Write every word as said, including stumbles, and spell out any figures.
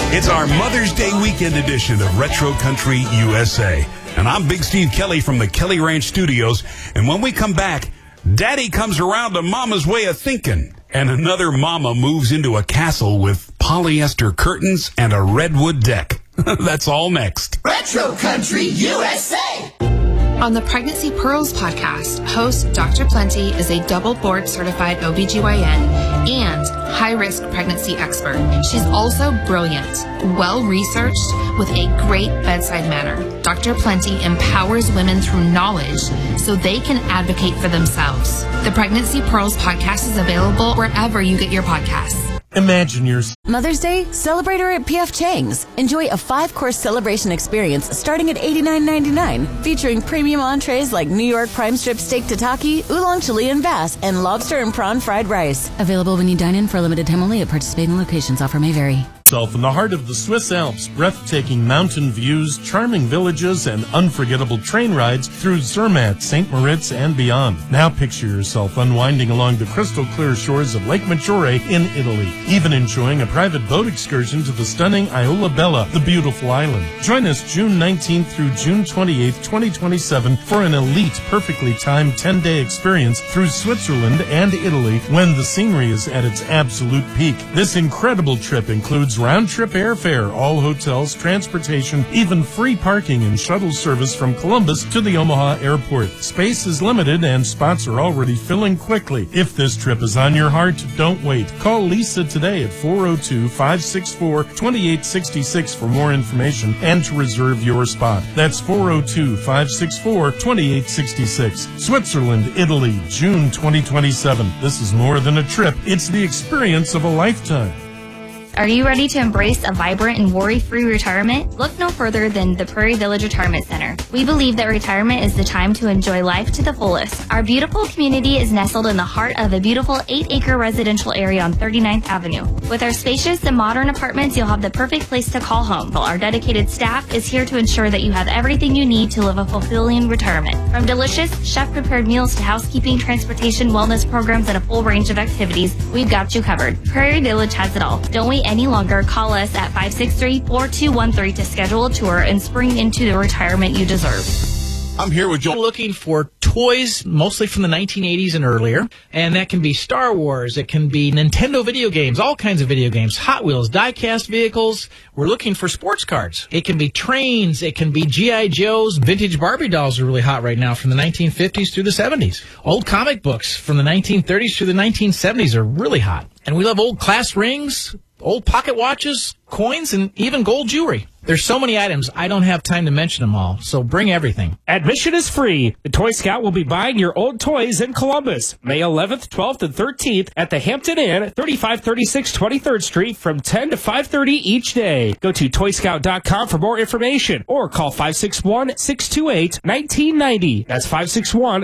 It's our Mother's Day weekend edition of Retro Country U S A. And I'm Big Steve Kelly from the Kelly Ranch Studios. And when we come back, Daddy comes around to Mama's way of thinking. And another mama moves into a castle with polyester curtains and a redwood deck. That's all next. Retro Country U S A. On the Pregnancy Pearls podcast, host Doctor Plenty is a double board certified O B G Y N and high-risk pregnancy expert. She's also brilliant, well-researched, with a great bedside manner. Doctor Plenty empowers women through knowledge so they can advocate for themselves. The Pregnancy Pearls podcast is available wherever you get your podcasts. Imagine yours. Mother's Day, celebrate her at P F Chang's. Enjoy a five-course celebration experience starting at eighty-nine ninety-nine, featuring premium entrees like New York prime strip steak tataki, oolong Chilean bass, and lobster and prawn fried rice. Available when you dine in for a limited time only at participating locations. Offer may vary. In the heart of the Swiss Alps, breathtaking mountain views, charming villages, and unforgettable train rides through Zermatt, Saint Moritz, and beyond. Now picture yourself unwinding along the crystal clear shores of Lake Maggiore in Italy, even enjoying a private boat excursion to the stunning Isola Bella, the beautiful island. Join us June nineteenth through June twenty-eighth, twenty twenty-seven for an elite, perfectly timed ten-day experience through Switzerland and Italy when the scenery is at its absolute peak. This incredible trip includes round-trip airfare, all hotels, transportation, even free parking and shuttle service from Columbus to the Omaha airport. Space is limited and spots are already filling quickly. If this trip is on your heart, don't wait. Call Lisa today at four oh two, five six four, two eight six six for more information and to reserve your spot. That's four oh two, five six four, two eight six six. Switzerland, Italy, June twenty twenty-seven. This is more than a trip. It's the experience of a lifetime. Are you ready to embrace a vibrant and worry-free retirement? Look no further than the Prairie Village Retirement Center. We believe that retirement is the time to enjoy life to the fullest. Our beautiful community is nestled in the heart of a beautiful eight-acre residential area on thirty-ninth Avenue. With our spacious and modern apartments, you'll have the perfect place to call home. While our dedicated staff is here to ensure that you have everything you need to live a fulfilling retirement. From delicious, chef-prepared meals to housekeeping, transportation, wellness programs, and a full range of activities, we've got you covered. Prairie Village has it all. Don't wait any longer. Call us at five six three, four two one three to schedule a tour and spring into the retirement you deserve. I'm here with Joel. Looking for toys, mostly from the nineteen eighties and earlier, and that can be Star Wars, it can be Nintendo video games, all kinds of video games, Hot Wheels, die-cast vehicles. We're looking for sports cards. It can be trains, it can be G I Joes. Vintage Barbie dolls are really hot right now from the nineteen fifties through the seventies. Old comic books from the nineteen thirties through the nineteen seventies are really hot. And we love old class rings, old pocket watches, coins, and even gold jewelry. There's so many items, I don't have time to mention them all, so bring everything. Admission is free. The Toy Scout will be buying your old toys in Columbus, May eleventh, twelfth, and thirteenth at the Hampton Inn, thirty-five thirty-six twenty-third Street from ten to five thirty each day. Go to toy scout dot com for more information or call five six one, six two eight, one nine nine zero. That's five six one,